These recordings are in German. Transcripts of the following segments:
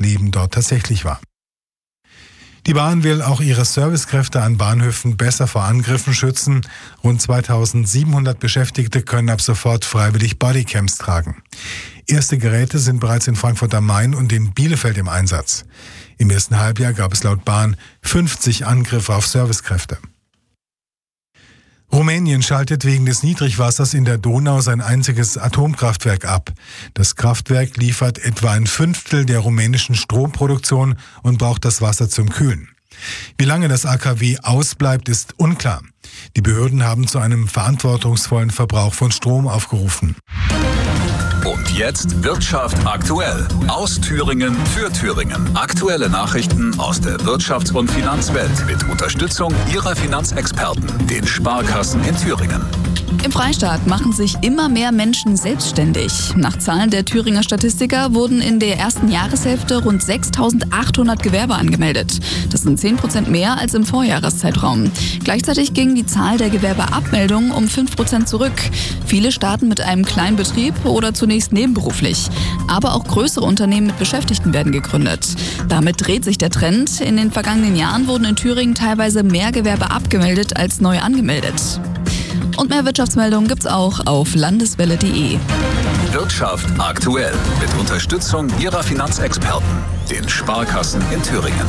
Leben dort tatsächlich war. Die Bahn will auch ihre Servicekräfte an Bahnhöfen besser vor Angriffen schützen. Rund 2700 Beschäftigte können ab sofort freiwillig Bodycams tragen. Erste Geräte sind bereits in Frankfurt am Main und in Bielefeld im Einsatz. Im ersten Halbjahr gab es laut Bahn 50 Angriffe auf Servicekräfte. Rumänien schaltet wegen des Niedrigwassers in der Donau sein einziges Atomkraftwerk ab. Das Kraftwerk liefert etwa 1/5 der rumänischen Stromproduktion und braucht das Wasser zum Kühlen. Wie lange das AKW ausbleibt, ist unklar. Die Behörden haben zu einem verantwortungsvollen Verbrauch von Strom aufgerufen. Und jetzt Wirtschaft aktuell. Aus Thüringen für Thüringen. Aktuelle Nachrichten aus der Wirtschafts- und Finanzwelt mit Unterstützung Ihrer Finanzexperten, den Sparkassen in Thüringen. Im Freistaat machen sich immer mehr Menschen selbstständig. Nach Zahlen der Thüringer Statistiker wurden in der ersten Jahreshälfte rund 6.800 Gewerbe angemeldet. Das sind 10% mehr als im Vorjahreszeitraum. Gleichzeitig ging die Zahl der Gewerbeabmeldungen um 5% zurück. Viele starten mit einem kleinen Betrieb oder zunächst nebenberuflich. Aber auch größere Unternehmen mit Beschäftigten werden gegründet. Damit dreht sich der Trend. In den vergangenen Jahren wurden in Thüringen teilweise mehr Gewerbe abgemeldet als neu angemeldet. Und mehr Wirtschaftsmeldungen gibt's auch auf landeswelle.de. Wirtschaft aktuell mit Unterstützung Ihrer Finanzexperten, den Sparkassen in Thüringen.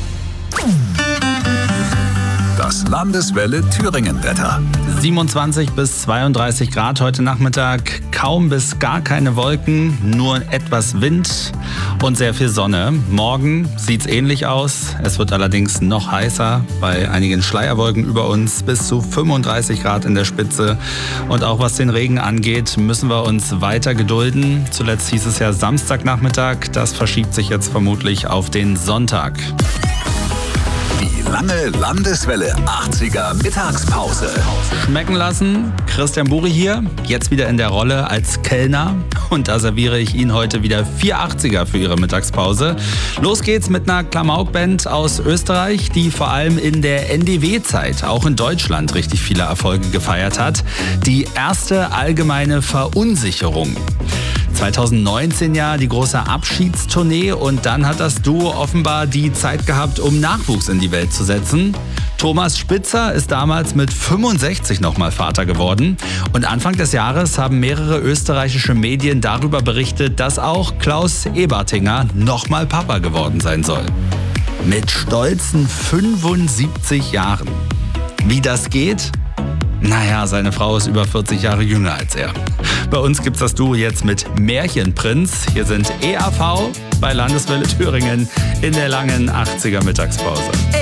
Das Landeswelle Thüringen-Wetter. 27 bis 32 Grad heute Nachmittag, kaum bis gar keine Wolken, nur etwas Wind und sehr viel Sonne. Morgen sieht's ähnlich aus, es wird allerdings noch heißer, bei einigen Schleierwolken über uns bis zu 35 Grad in der Spitze. Und auch was den Regen angeht, müssen wir uns weiter gedulden. Zuletzt hieß es ja Samstagnachmittag, das verschiebt sich jetzt vermutlich auf den Sonntag. Die lange Landeswelle 80er Mittagspause. Schmecken lassen, Christian Buri hier, jetzt wieder in der Rolle als Kellner. Und da serviere ich Ihnen heute wieder 4 80er für Ihre Mittagspause. Los geht's mit einer Klamauk-Band aus Österreich, die vor allem in der NDW-Zeit auch in Deutschland richtig viele Erfolge gefeiert hat. Die erste allgemeine Verunsicherung. 2019 ja die große Abschiedstournee und dann hat das Duo offenbar die Zeit gehabt, um Nachwuchs in die Welt zu setzen. Thomas Spitzer ist damals mit 65 nochmal Vater geworden und Anfang des Jahres haben mehrere österreichische Medien darüber berichtet, dass auch Klaus Ebertinger nochmal Papa geworden sein soll. Mit stolzen 75 Jahren. Wie das geht? Naja, seine Frau ist über 40 Jahre jünger als er. Bei uns gibt's das Duo jetzt mit Märchenprinz. Hier sind EAV bei Landeswelle Thüringen in der langen 80er Mittagspause.